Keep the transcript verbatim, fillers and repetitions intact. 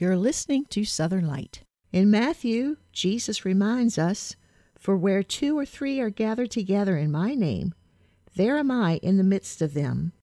You're listening to Southern Light. In Matthew, Jesus reminds us, "For where two or three are gathered together in my name, there am I in the midst of them."